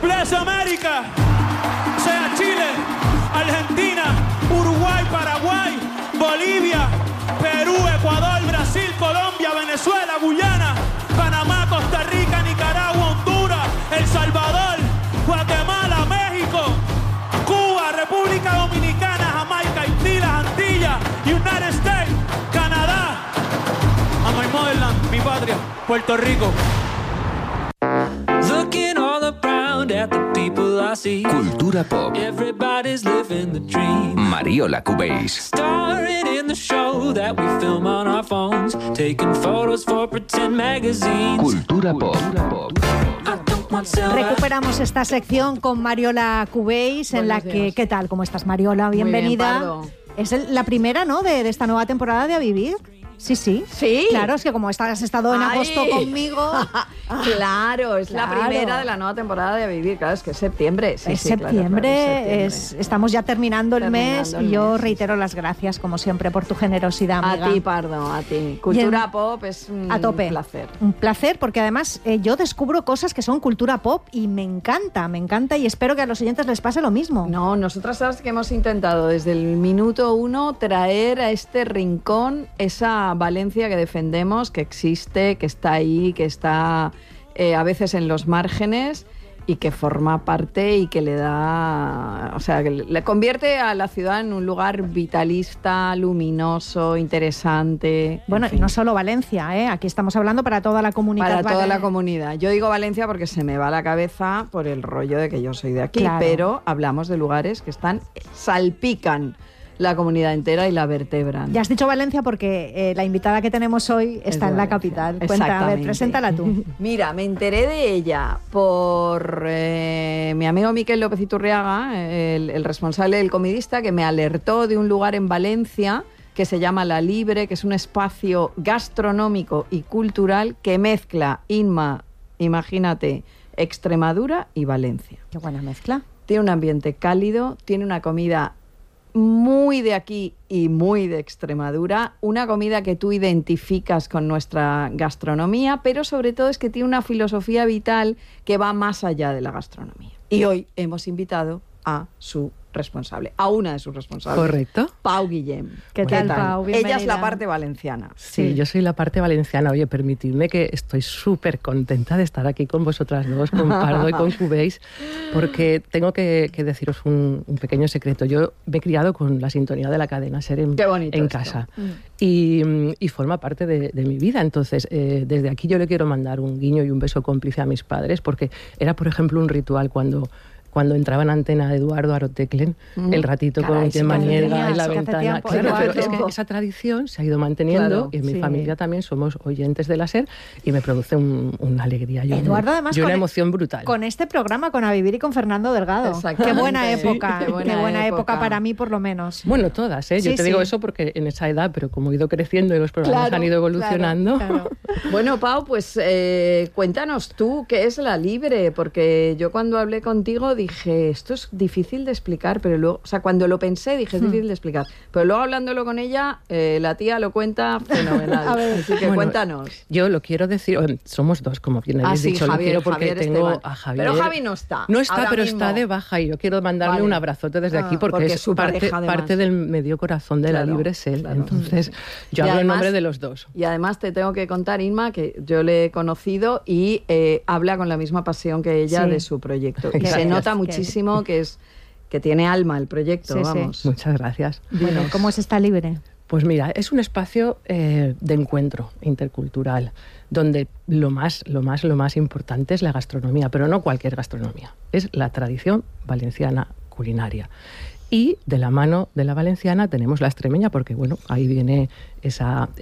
Bless América, sea Chile, Argentina, Uruguay, Paraguay, Bolivia, Perú, Ecuador, Brasil, Colombia, Venezuela, Guyana, Panamá, Costa Rica, Nicaragua, Honduras, El Salvador, Guatemala, México, Cuba, República Dominicana, Jamaica, Haití, las Antillas, United States, Canadá, a my motherland, mi patria, Puerto Rico. Looking all around at the people I see. Cultura pop. Everybody's living the dream. Mariola Cubells. Starring in the show that we film on our phones, taking photos for pretend magazines. Cultura pop. Recuperamos esta sección con Mariola Cubells, en la que... ¿Qué tal? ¿Cómo estás, Mariola? Bienvenida. Muy bien, es la primera, ¿no?, de esta nueva temporada de A Vivir. Sí. Sí. Claro, es que como has estado en agosto conmigo... Claro, es la primera de la nueva temporada de A Vivir. Claro, es que es septiembre. Sí, es sí, septiembre, claro, estamos ya terminando el mes y yo reitero las gracias, como siempre, por tu generosidad, amiga. A ti, Pardo, a ti. Cultura pop es un placer. Un placer, porque además yo descubro cosas que son cultura pop y me encanta y espero que a los oyentes les pase lo mismo. No, nosotras sabes que hemos intentado desde el minuto 1 traer a este rincón esa Valencia que defendemos, que existe, que está ahí, que está a veces en los márgenes y que forma parte y que le da, o sea, que le convierte a la ciudad en un lugar vitalista, luminoso, interesante. Bueno, y no solo Valencia, ¿eh? Aquí estamos hablando para toda la comunidad. Para toda la comunidad. Yo digo Valencia porque se me va la cabeza por el rollo de que yo soy de aquí, claro. Pero hablamos de lugares que salpican la comunidad entera y la vertebran. Ya has dicho Valencia porque la invitada que tenemos hoy está en la capital. Cuenta, a ver, preséntala tú. Mira, me enteré de ella por mi amigo Miquel López Iturriaga, el responsable del Comidista, que me alertó de un lugar en Valencia que se llama La Libre, que es un espacio gastronómico y cultural que mezcla, imagínate, Extremadura y Valencia. Qué buena mezcla. Tiene un ambiente cálido, tiene una comida muy de aquí y muy de Extremadura, una comida que tú identificas con nuestra gastronomía, pero sobre todo es que tiene una filosofía vital que va más allá de la gastronomía. Y hoy hemos invitado a su responsable, a una de sus responsables. Correcto. Pau Guillem. ¿Qué tal, Pau? Bienvenida. Ella es la parte valenciana. Sí, yo soy la parte valenciana. Oye, permitidme que estoy súper contenta de estar aquí con vosotras dos, con Pardo y con Cubells, porque tengo que deciros un pequeño secreto. Yo me he criado con la sintonía de la cadena SER en casa. Y forma parte de mi vida. Entonces, desde aquí yo le quiero mandar un guiño y un beso cómplice a mis padres, porque era, por ejemplo, un ritual cuando entraba en antena Eduardo Aroteclen, el ratito con Gemma Niega en la ventana. Claro, pero es que esa tradición se ha ido manteniendo, y en mi familia también somos oyentes de la SER y me produce una alegría y una emoción brutal. Con este programa, con A Vivir y con Fernando Delgado. Qué buena época, qué buena época para mí, por lo menos. Bueno, todas, ¿eh? Yo te digo eso porque en esa edad, pero como he ido creciendo y los programas han ido evolucionando. Claro. Bueno, Pau, pues cuéntanos tú qué es La Libre, porque yo cuando hablé contigo dije, esto es difícil de explicar, pero luego, o sea, cuando lo pensé dije, es difícil de explicar, pero luego hablándolo con ella, la tía lo cuenta fenomenal. Así que cuéntanos. Yo lo quiero decir, somos dos, como bien habéis dicho, Javier, lo quiero porque Javier tengo Esteban. A Javier. Pero Javi no está. No está, pero mismo. Está de baja y yo quiero mandarle un abrazote desde aquí porque es parte del medio corazón de La Libre es él. Claro. Entonces, yo hablo en nombre de los dos. Y además te tengo que contar, Inma, que yo le he conocido y habla con la misma pasión que ella de su proyecto. Y se nota muchísimo que tiene alma el proyecto, vamos. Sí. Muchas gracias. Bueno, ¿cómo es esta Libre? Pues mira, es un espacio de encuentro intercultural, donde lo más importante es la gastronomía, pero no cualquier gastronomía, es la tradición valenciana culinaria. Y de la mano de la valenciana tenemos la extremeña, porque bueno, ahí viene ese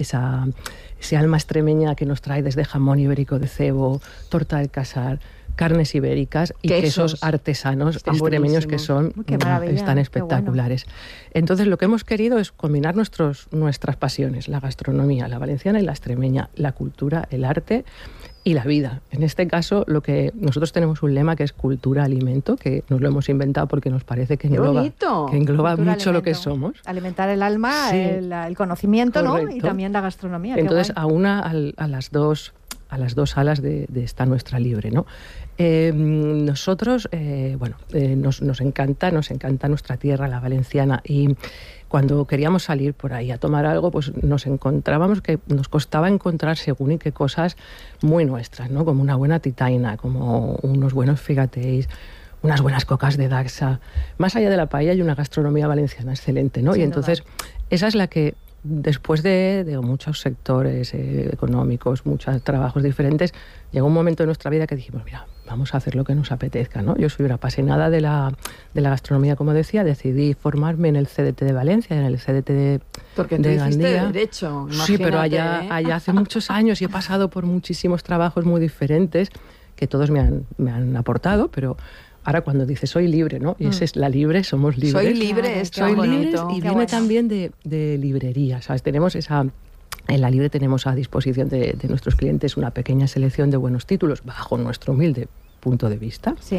alma extremeña que nos trae desde jamón ibérico de cebo, torta del casar, carnes ibéricas y quesos artesanos extremeños que son están espectaculares. Bueno. Entonces lo que hemos querido es combinar nuestras pasiones, la gastronomía, la valenciana y la extremeña, la cultura, el arte y la vida. En este caso, nosotros tenemos un lema que es cultura-alimento, que nos lo hemos inventado porque nos parece que engloba mucho lo que somos. Alimentar el alma, el conocimiento, ¿no? Y también la gastronomía. Entonces, a las a las dos alas de esta nuestra libre, ¿no? Nosotros, nos encanta nuestra tierra, la valenciana, y cuando queríamos salir por ahí a tomar algo, pues nos encontrábamos que nos costaba encontrar según y qué cosas muy nuestras, ¿no? Como una buena titaina, como unos buenos figateis, unas buenas cocas de Daxa. Más allá de la paella hay una gastronomía valenciana excelente, ¿no? Sin y entonces duda. esa es la que, después de muchos sectores económicos, muchos trabajos diferentes, llegó un momento en nuestra vida que dijimos, mira, vamos a hacer lo que nos apetezca, ¿no? Yo soy una apasionada de la gastronomía, como decía, decidí formarme en el CDT de Valencia, en el CDT de Porque tú de hiciste Gandía. Derecho, Sí, pero imagínate, allá hace muchos años y he pasado por muchísimos trabajos muy diferentes que todos me han aportado, pero ahora cuando dices soy libre, ¿no? Y esa es la libre, somos libres. Soy libre, es Soy tan libres bonito. y Qué viene bueno. también de librería, ¿sabes? Tenemos en la Libre tenemos a disposición de nuestros clientes una pequeña selección de buenos títulos, bajo nuestro humilde punto de vista. Sí.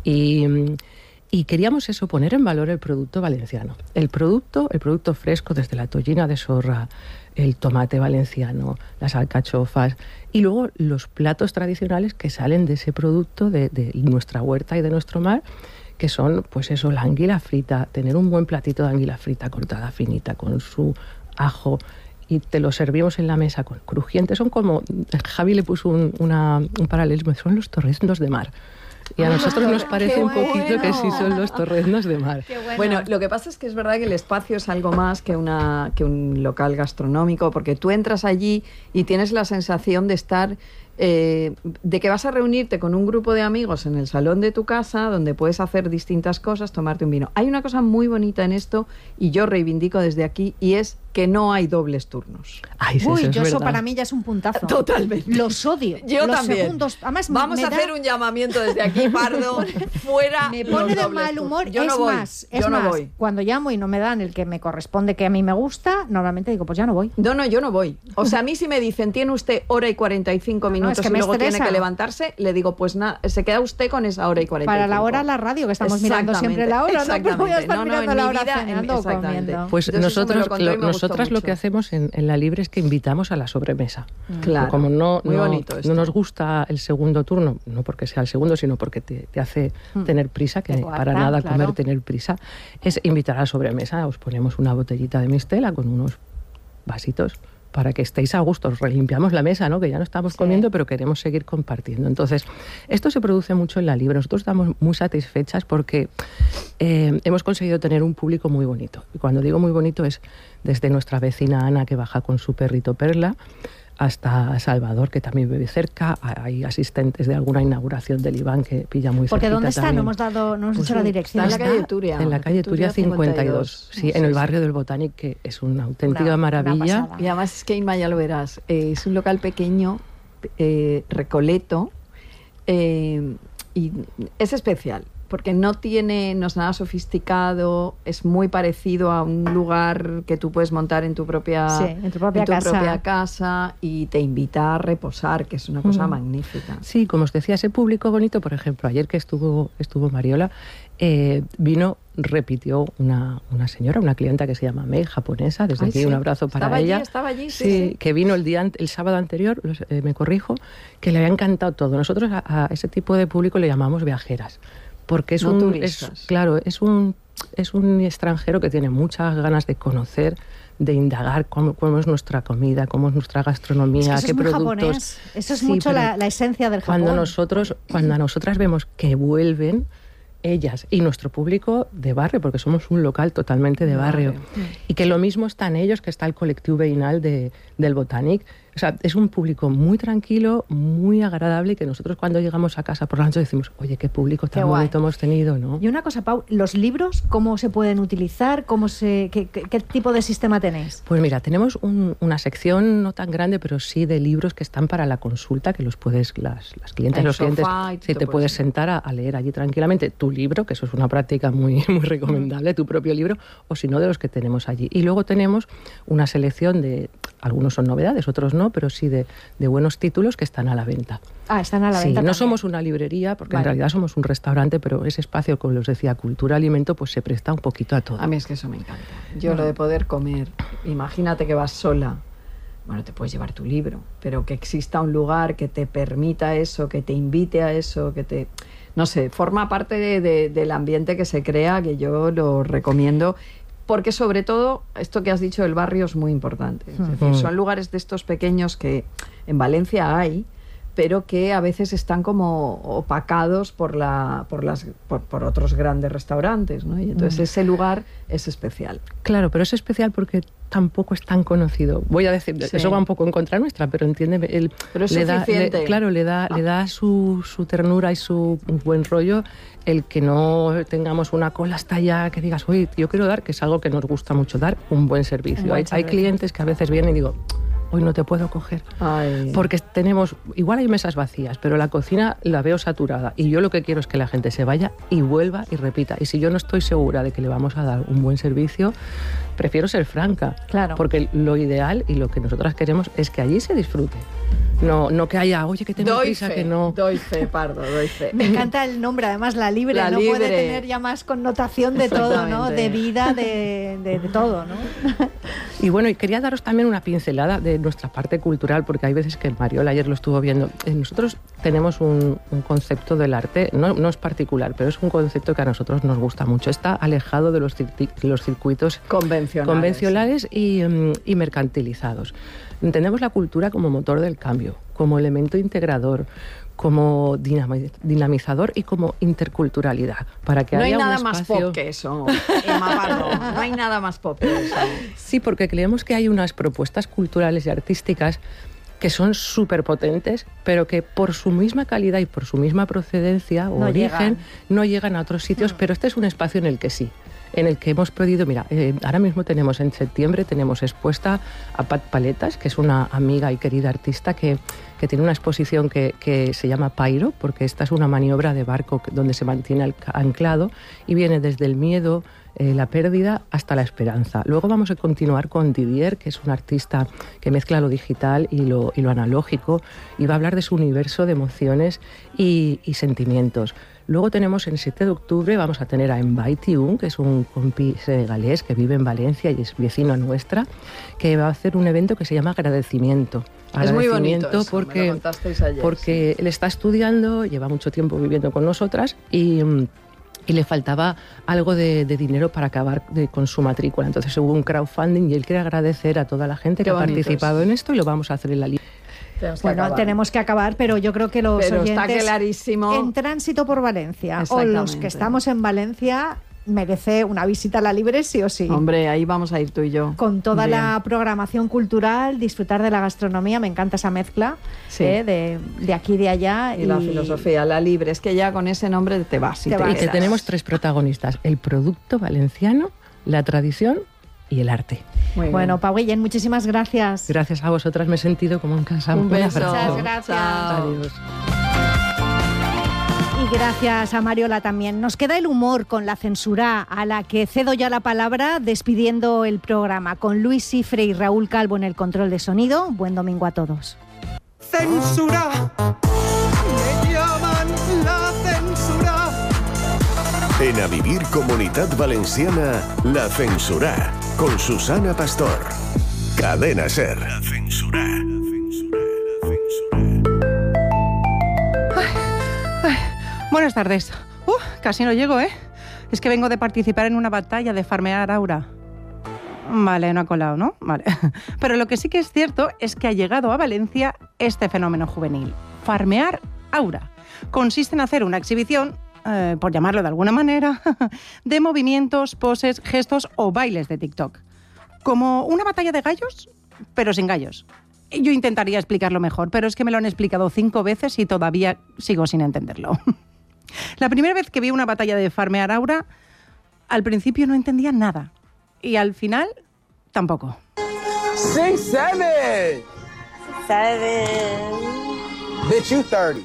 Y queríamos eso, poner en valor el producto valenciano. El producto fresco, desde la tollina de sorra, el tomate valenciano, las alcachofas, y luego los platos tradicionales que salen de ese producto de nuestra huerta y de nuestro mar, que son, pues eso, la anguila frita, tener un buen platito de anguila frita cortada finita con su ajo, y te lo servimos en la mesa con crujientes. Son como, Javi le puso un paralelismo, son los torreznos de mar. Y a nosotros nos parece qué un poquito bueno. que sí son los torreznos de mar. Qué Bueno, lo que pasa es que es verdad que el espacio es algo más que un local gastronómico, porque tú entras allí y tienes la sensación de estar, de que vas a reunirte con un grupo de amigos en el salón de tu casa, donde puedes hacer distintas cosas, tomarte un vino. Hay una cosa muy bonita en esto, y yo reivindico desde aquí, y es que no hay dobles turnos. Ay, sí, Uy, eso es yo eso verdad. para mí ya es un puntazo. Totalmente. Los odio. Yo los también. Segundos, además, Vamos me a da- hacer un llamamiento desde aquí, Pardo, fuera Me los pone de dobles mal turnos. humor. Yo es no voy, más, yo no voy. cuando llamo y no me dan el que me corresponde, que a mí me gusta, normalmente digo, pues ya no voy. No, yo no voy. O sea, a mí si me dicen, tiene usted hora y 45 minutos es que y me luego estresa. tiene que levantarse, le digo, pues nada, se queda usted con esa hora y 45. Para la hora la radio, que estamos mirando siempre la hora, no que voy a estar mirando la hora cenando o comiendo. Pues Entonces, eso me lo nosotros, contó y me gustó nosotras lo mucho. que hacemos en la Libre es que invitamos a la sobremesa. Claro, Como no muy bonito esto. no nos gusta el segundo turno, no porque sea el segundo, sino porque te hace tener prisa, que Te coarta, para nada claro. comer tener prisa, es invitar a la sobremesa. Os ponemos una botellita de mistela con unos vasitos para que estéis a gusto. Os relimpiamos la mesa, ¿no? Que ya no estamos comiendo, pero queremos seguir compartiendo. Entonces, esto se produce mucho en la Libre. Nosotros estamos muy satisfechas porque hemos conseguido tener un público muy bonito. Y cuando digo muy bonito es desde nuestra vecina Ana, que baja con su perrito Perla, hasta Salvador, que también vive cerca. Hay asistentes de alguna inauguración del Iván, que pilla muy cerquita. Porque ¿dónde está? también. No hemos Pues dicho la sí, dirección. Está en la calle Turia. En la calle Turia 52, sí, en el barrio del Botanic, que es una auténtica Una maravilla. pasada. Y además es que Inma, ya lo verás, es un local pequeño, recoleto, y es especial, porque no es nada sofisticado, es muy parecido a un lugar que tú puedes montar en tu propia, Sí, en tu propia casa. casa, y te invita a reposar, que es una cosa magnífica. Sí, como os decía, ese público bonito, por ejemplo, ayer que estuvo Mariola, vino, repitió una señora, una clienta que se llama Mei, japonesa, desde Ay, aquí sí. un abrazo para Estaba allí, ella. sí. Que vino el sábado anterior, me corrijo, que le había encantado todo. Nosotros a ese tipo de público le llamamos viajeras, porque es No un turistas. es un extranjero que tiene muchas ganas de conocer, de indagar cómo es nuestra comida, cómo es nuestra gastronomía, Es que eso qué es muy productos. japonés. Eso es Sí, mucho pero la esencia del Japón. cuando nosotras vemos que vuelven ellas y nuestro público de barrio, porque somos un local totalmente de barrio, y que lo mismo están ellos, que está el colectivo veïnal del Botanic. O sea, es un público muy tranquilo, muy agradable, y que nosotros cuando llegamos a casa por la noche decimos, oye, qué público tan Qué guay. bonito hemos tenido, ¿no? Y una cosa, Pau, ¿los libros cómo se pueden utilizar? ¿Qué tipo de sistema tenéis? Pues mira, tenemos una sección no tan grande, pero sí de libros que están para la consulta, que los puedes, las clientes, El los clientes, sofá y sí, todo te por puedes eso. sentar a leer allí tranquilamente tu libro, que eso es una práctica muy, muy recomendable, tu propio libro, o si no, de los que tenemos allí. Y luego tenemos una selección de, algunos son novedades, otros no, pero sí de buenos títulos que están a la venta. Ah, están a la Sí, venta no también. somos una librería, porque Vale. en realidad somos un restaurante, pero ese espacio, como les decía, cultura, alimento, pues se presta un poquito a todo. A mí es que eso me encanta. Yo lo de poder comer, imagínate que vas sola bueno, te puedes llevar tu libro, pero que exista un lugar que te permita eso, que te invite a eso, que te... No sé, forma parte del ambiente que se crea, que yo lo recomiendo, porque sobre todo, esto que has dicho del barrio es muy importante. Es decir, son lugares de estos pequeños que en Valencia hay, pero que a veces están como opacados por otros grandes restaurantes, ¿no? Y entonces ese lugar es especial. Claro, pero es especial porque tampoco es tan conocido. Voy a decir, eso va un poco en contra nuestra, pero entiéndeme, pero es suficiente. Le da su ternura y su buen rollo el que no tengamos una cola hasta allá, que digas, oye, yo quiero dar, que es algo que nos gusta mucho, dar un buen servicio. Hay clientes que a veces vienen y digo, hoy no te puedo coger. Ay. Porque igual hay mesas vacías, pero la cocina la veo saturada y yo lo que quiero es que la gente se vaya y vuelva y repita. Y si yo no estoy segura de que le vamos a dar un buen servicio, prefiero ser franca. Claro. Porque lo ideal y lo que nosotras queremos es que allí se disfrute. No que haya, oye, que tengo prisa, que no... Doy fe, Pardo, doy fe. Me encanta el nombre, además, La Libre. La no Libre. Puede tener ya más connotación de todo, ¿no? De vida, de todo, ¿no? Y bueno, y quería daros también una pincelada de nuestra parte cultural, porque hay veces que Mariola ayer lo estuvo viendo. Nosotros tenemos un concepto del arte, no es particular, pero es un concepto que a nosotros nos gusta mucho. Está alejado de los circuitos convencionales y mercantilizados. Entendemos la cultura como motor del cambio, como elemento integrador, como dinamizador y como interculturalidad. Para que no hay haya nada un más espacio... pop que eso, Emma Pardo. No hay nada más pop que eso. Sí, porque creemos que hay unas propuestas culturales y artísticas que son súper potentes, pero que por su misma calidad y por su misma procedencia o origen no llegan a otros sitios, pero este es un espacio en el que sí. En el que hemos podido, mira, ahora mismo tenemos en septiembre, tenemos expuesta a Pat Paletas, que es una amiga y querida artista que tiene una exposición que se llama Pairo, porque esta es una maniobra de barco donde se mantiene anclado y viene desde el miedo, la pérdida hasta la esperanza. Luego vamos a continuar con Didier, que es un artista que mezcla lo digital y lo analógico y va a hablar de su universo de emociones y sentimientos. Luego tenemos el 7 de octubre, vamos a tener a Mbaitiun, que es un compi senegalés que vive en Valencia y es vecino nuestra, que va a hacer un evento que se llama Agradecimiento. Es muy bonito eso, porque, me lo contasteis ayer. Porque él está estudiando, lleva mucho tiempo viviendo con nosotras y le faltaba algo de dinero para acabar con su matrícula. Entonces hubo un crowdfunding y él quiere agradecer a toda la gente que ha participado en esto y lo vamos a hacer en la línea. Tenemos que acabar, pero yo creo que los oyentes está clarísimo. En tránsito por Valencia o los que estamos en Valencia merece una visita a La Libre sí o sí. Hombre, ahí vamos a ir tú y yo. Con toda la programación cultural, disfrutar de la gastronomía, me encanta esa mezcla de aquí y de allá. Y la filosofía, La Libre, es que ya con ese nombre te vas. Y que tenemos 3 protagonistas, el producto valenciano, la tradición y el arte. Bueno, Pau Guillén, muchísimas gracias. Gracias a vosotras, me he sentido como en casa. Un beso. Muchas gracias. Adiós. Y gracias a Mariola también. Nos queda el humor con la censura, a la que cedo ya la palabra despidiendo el programa, con Luis Cifre y Raúl Calvo en el control de sonido. Buen domingo a todos. Censura, me llaman la censura. En A Vivir Comunitat Valenciana, La Censura, con Susana Pastor. Cadena SER. La Censura. Buenas tardes. Casi no llego, ¿eh? Es que vengo de participar en una batalla de farmear aura. Vale, no ha colado, ¿no? Vale. Pero lo que sí que es cierto es que ha llegado a Valencia este fenómeno juvenil. Farmear aura. Consiste en hacer una exhibición, por llamarlo de alguna manera, de movimientos, poses, gestos o bailes de TikTok. Como una batalla de gallos, pero sin gallos. Yo intentaría explicarlo mejor, pero es que me lo han explicado 5 veces y todavía sigo sin entenderlo. La primera vez que vi una batalla de farmear aura, al principio no entendía nada. Y al final, tampoco. 6-7. 7. Bitch, you 30.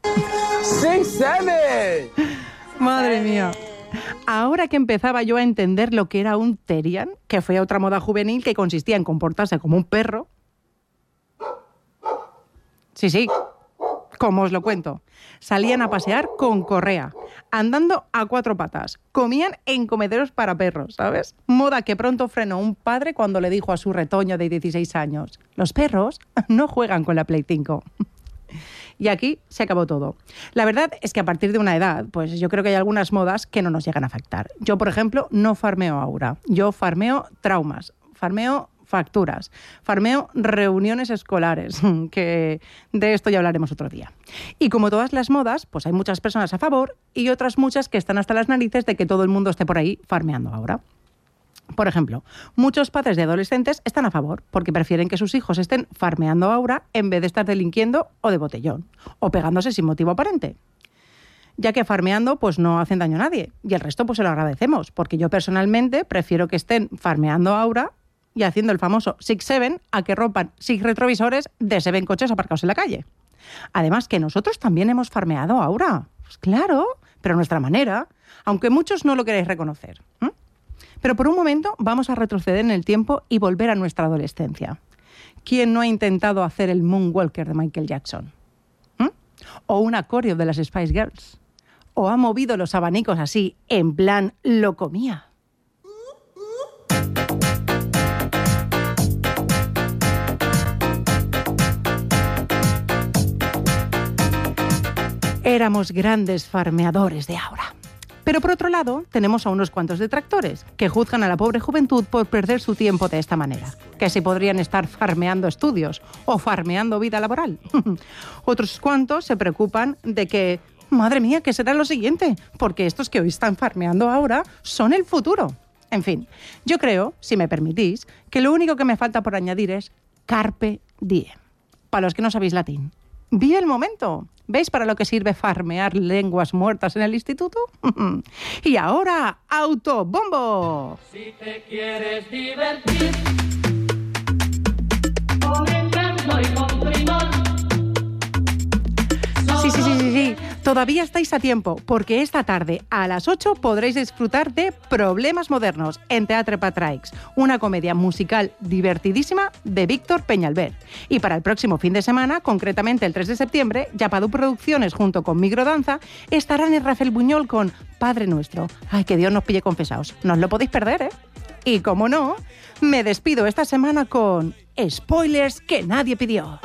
6-7. Madre mía. Ahora que empezaba yo a entender lo que era un terian, que fue otra moda juvenil que consistía en comportarse como un perro. Sí, Como os lo cuento. Salían a pasear con correa, andando a 4 patas. Comían en comederos para perros, ¿sabes? Moda que pronto frenó un padre cuando le dijo a su retoño de 16 años: los perros no juegan con la Play 5. Y aquí se acabó todo. La verdad es que a partir de una edad, pues yo creo que hay algunas modas que no nos llegan a afectar. Yo, por ejemplo, no farmeo aura. Yo farmeo traumas, farmeo facturas, farmeo reuniones escolares, que de esto ya hablaremos otro día. Y como todas las modas, pues hay muchas personas a favor y otras muchas que están hasta las narices de que todo el mundo esté por ahí farmeando aura. Por ejemplo, muchos padres de adolescentes están a favor porque prefieren que sus hijos estén farmeando aura en vez de estar delinquiendo o de botellón, o pegándose sin motivo aparente. Ya que farmeando pues no hacen daño a nadie, y el resto pues se lo agradecemos, porque yo personalmente prefiero que estén farmeando aura y haciendo el famoso 6-7 a que rompan 6 retrovisores de 7 coches aparcados en la calle. Además que nosotros también hemos farmeado aura. Pues claro, pero a nuestra manera, aunque muchos no lo queréis reconocer. Pero por un momento vamos a retroceder en el tiempo y volver a nuestra adolescencia. ¿Quién no ha intentado hacer el Moonwalker de Michael Jackson? ¿O un coreo de las Spice Girls? ¿O ha movido los abanicos así, en plan lo comía? Éramos grandes farmeadores de aura. Pero por otro lado, tenemos a unos cuantos detractores que juzgan a la pobre juventud por perder su tiempo de esta manera, que se podrían estar farmeando estudios o farmeando vida laboral. Otros cuantos se preocupan de que, madre mía, ¿qué será lo siguiente? Porque estos que hoy están farmeando ahora son el futuro. En fin, yo creo, si me permitís, que lo único que me falta por añadir es carpe diem. Para los que no sabéis latín. ¡Vive el momento! ¿Veis para lo que sirve farmear lenguas muertas en el instituto? Y ahora, autobombo. Si te quieres divertir, con encanto y con primor. Sí. Todavía estáis a tiempo, porque esta tarde a las 8 podréis disfrutar de Problemas Modernos en Teatre Patraix, una comedia musical divertidísima de Víctor Peñalver. Y para el próximo fin de semana, concretamente el 3 de septiembre, Yapadu Producciones junto con Microdanza estarán en Rafael Buñol con Padre Nuestro. Ay, que Dios nos pille confesados. No os lo podéis perder, ¿eh? Y como no, me despido esta semana con spoilers que nadie pidió.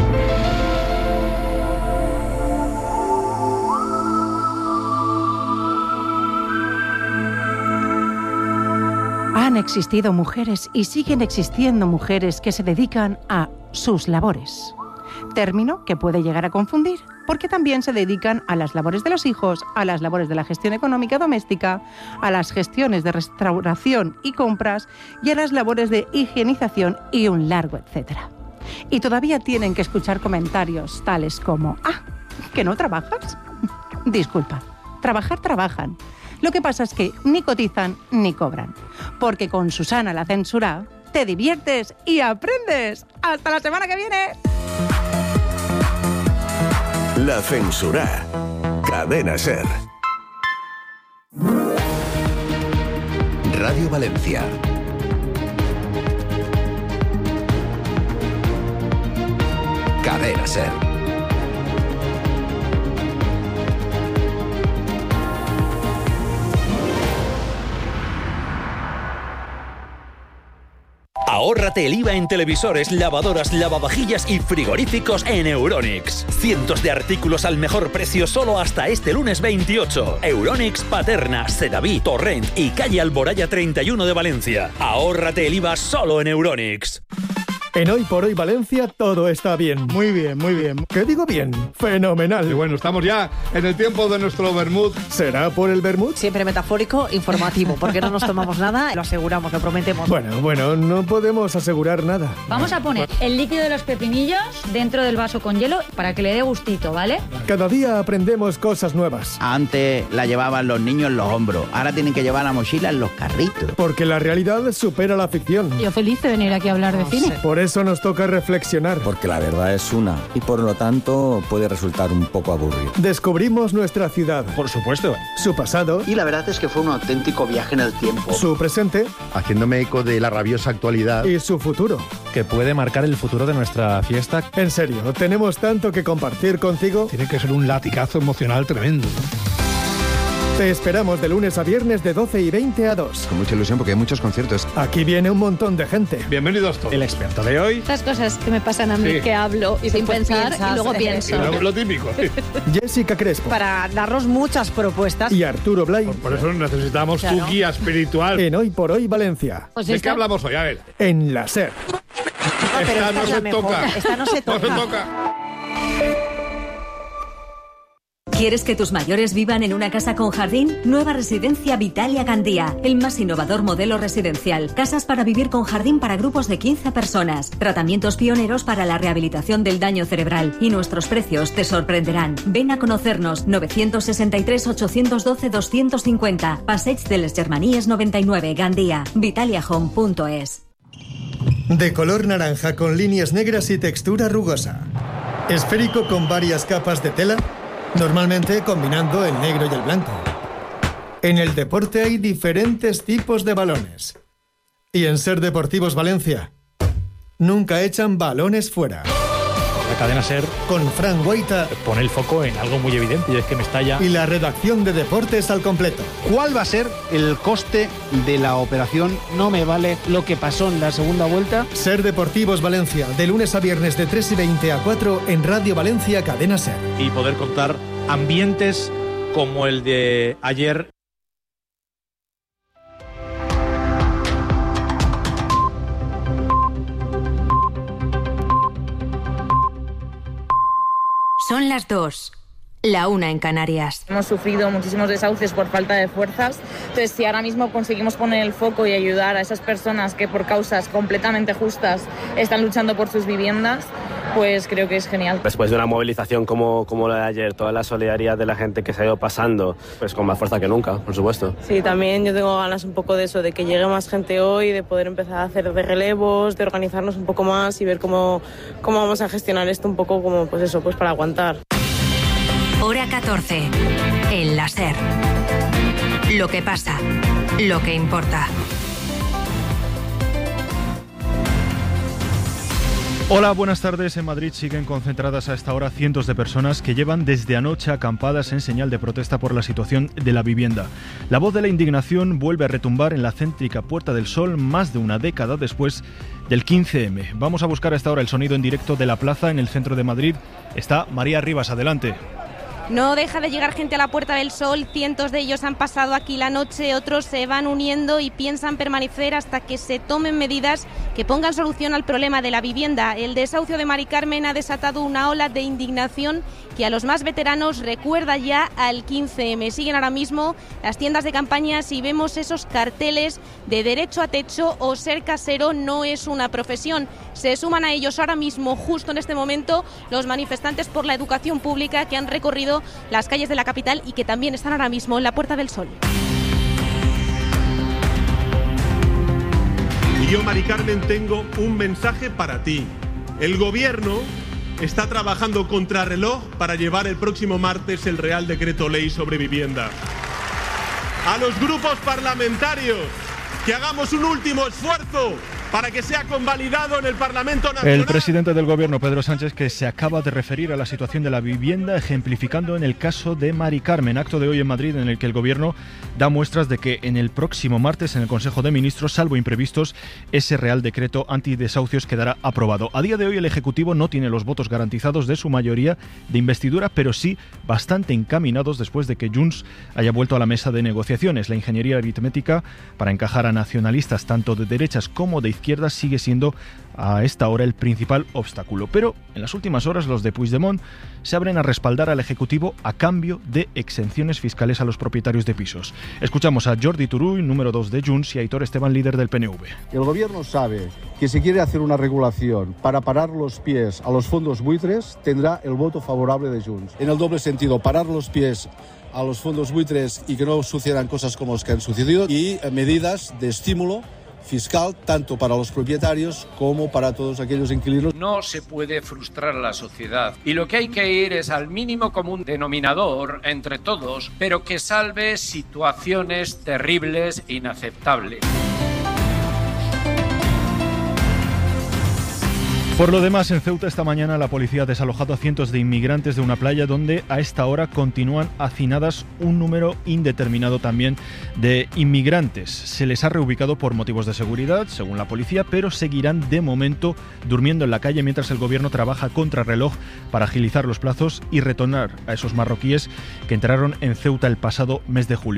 Han existido mujeres y siguen existiendo mujeres que se dedican a sus labores. Término que puede llegar a confundir, porque también se dedican a las labores de los hijos, a las labores de la gestión económica doméstica, a las gestiones de restauración y compras y a las labores de higienización y un largo etcétera. Y todavía tienen que escuchar comentarios tales como: ¿que no trabajas? Disculpa, trabajan. Lo que pasa es que ni cotizan ni cobran. Porque con Susana la Censura te diviertes y aprendes. ¡Hasta la semana que viene! La Censura. Cadena SER. Radio Valencia. Cadena SER. Ahórrate el IVA en televisores, lavadoras, lavavajillas y frigoríficos en Euronics. Cientos de artículos al mejor precio solo hasta este lunes 28. Euronics Paterna, Sedaví, Torrent y calle Alboraya 31 de Valencia. Ahórrate el IVA solo en Euronics. En Hoy por Hoy Valencia todo está bien. Muy bien, muy bien. ¿Qué digo bien? Fenomenal. Y bueno, estamos ya en el tiempo de nuestro vermut. ¿Será por el vermut? Siempre metafórico, informativo, porque no nos tomamos nada, lo aseguramos, lo prometemos. Bueno, no podemos asegurar nada. Vamos a poner el líquido de los pepinillos dentro del vaso con hielo para que le dé gustito, ¿vale? Cada día aprendemos cosas nuevas. Antes la llevaban los niños en los hombros, ahora tienen que llevar la mochila en los carritos. Porque la realidad supera la ficción. Yo feliz de venir aquí a hablar de cine. Por eso nos toca reflexionar. Porque la verdad es una, y por lo tanto puede resultar un poco aburrido. Descubrimos nuestra ciudad. Por supuesto. Su pasado. Y la verdad es que fue un auténtico viaje en el tiempo. Su presente. Haciéndome eco de la rabiosa actualidad. Y su futuro. Que puede marcar el futuro de nuestra fiesta. En serio, tenemos tanto que compartir contigo. Tiene que ser un latigazo emocional tremendo, ¿no? Te esperamos de lunes a viernes de 12:20 a 2. Con mucha ilusión porque hay muchos conciertos. Aquí viene un montón de gente. Bienvenidos todos. El experto de hoy. Estas cosas que me pasan a mí, Sí. que hablo y sin pensar y luego pienso. Lo típico. Jessica Crespo. Para darnos muchas propuestas. Y Arturo Blay. Por eso necesitamos tu guía espiritual. En Hoy por Hoy Valencia. Pues ¿De qué hablamos hoy? A ver. En la SER. Esta no se toca. Esta no se toca. No se toca. ¿Quieres que tus mayores vivan en una casa con jardín? Nueva residencia Vitalia Gandía, el más innovador modelo residencial. Casas para vivir con jardín para grupos de 15 personas. Tratamientos pioneros para la rehabilitación del daño cerebral. Y nuestros precios te sorprenderán. Ven a conocernos. 963-812-250. Passeig de les Germanies 99, Gandía. vitaliahome.es. De color naranja con líneas negras y textura rugosa. Esférico con varias capas de tela. Normalmente combinando el negro y el blanco. En el deporte hay diferentes tipos de balones. Y en Ser Deportivos Valencia, nunca echan balones fuera. La cadena SER Con Fran Guaita pone el foco en algo muy evidente y es que Mestalla. y la redacción de deportes al completo. ¿Cuál va a ser el coste de la operación? No me vale lo que pasó en la segunda vuelta. Ser Deportivos Valencia, de lunes a viernes de 3:20 a 4 en Radio Valencia, Cadena Ser. Y poder contar ambientes como el de ayer. Son las 2, la 1 en Canarias. Hemos sufrido muchísimos desahucios por falta de fuerzas, entonces si ahora mismo conseguimos poner el foco y ayudar a esas personas que por causas completamente justas están luchando por sus viviendas, pues creo que es genial. Después de una movilización como la de ayer, toda la solidaridad de la gente que se ha ido pasando, pues con más fuerza que nunca, por supuesto. Sí, también yo tengo ganas un poco de eso, de que llegue más gente hoy, de poder empezar a hacer de relevos, de organizarnos un poco más y ver cómo vamos a gestionar esto un poco como, pues eso, pues para aguantar. Hora 14, en la SER. Lo que pasa, lo que importa. Hola, buenas tardes. En Madrid siguen concentradas a esta hora cientos de personas que llevan desde anoche acampadas en señal de protesta por la situación de la vivienda. La voz de la indignación vuelve a retumbar en la céntrica Puerta del Sol más de una década después del 15M. Vamos a buscar a esta hora el sonido en directo de la plaza en el centro de Madrid. Está María Rivas, adelante. No deja de llegar gente a la Puerta del Sol, cientos de ellos han pasado aquí la noche, otros se van uniendo y piensan permanecer hasta que se tomen medidas que pongan solución al problema de la vivienda. El desahucio de Mari Carmen ha desatado una ola de indignación que a los más veteranos recuerda ya al 15M. Siguen ahora mismo las tiendas de campañas y vemos esos carteles de derecho a techo o ser casero no es una profesión. Se suman a ellos ahora mismo, justo en este momento, los manifestantes por la educación pública que han recorrido las calles de la capital y que también están ahora mismo en la Puerta del Sol. Y yo, Mari Carmen, tengo un mensaje para ti. El gobierno está trabajando contrarreloj para llevar el próximo martes el Real Decreto Ley sobre vivienda. A los grupos parlamentarios, que hagamos un último esfuerzo para que sea convalidado en el Parlamento Nacional. El presidente del Gobierno, Pedro Sánchez, que se acaba de referir a la situación de la vivienda, ejemplificando en el caso de Mari Carmen, acto de hoy en Madrid en el que el Gobierno da muestras de que en el próximo martes en el Consejo de Ministros, salvo imprevistos, ese Real Decreto antidesahucios quedará aprobado. A día de hoy el Ejecutivo no tiene los votos garantizados de su mayoría de investidura, pero sí bastante encaminados después de que Junts haya vuelto a la mesa de negociaciones. La ingeniería aritmética para encajar a nacionalistas tanto de derechas como de izquierda sigue siendo a esta hora el principal obstáculo. Pero en las últimas horas los de Puigdemont se abren a respaldar al Ejecutivo a cambio de exenciones fiscales a los propietarios de pisos. Escuchamos a Jordi Turull, número 2 de Junts, y a Aitor Esteban, líder del PNV. El Gobierno sabe que si quiere hacer una regulación para parar los pies a los fondos buitres, tendrá el voto favorable de Junts. En el doble sentido, parar los pies a los fondos buitres y que no sucedan cosas como las que han sucedido, y medidas de estímulo fiscal tanto para los propietarios como para todos aquellos inquilinos. No se puede frustrar a la sociedad y lo que hay que ir es al mínimo común denominador entre todos, pero que salve situaciones terribles e inaceptables. Por lo demás, en Ceuta esta mañana la policía ha desalojado a cientos de inmigrantes de una playa donde a esta hora continúan hacinadas un número indeterminado también de inmigrantes. Se les ha reubicado por motivos de seguridad, según la policía, pero seguirán de momento durmiendo en la calle mientras el gobierno trabaja contrarreloj para agilizar los plazos y retornar a esos marroquíes que entraron en Ceuta el pasado mes de julio.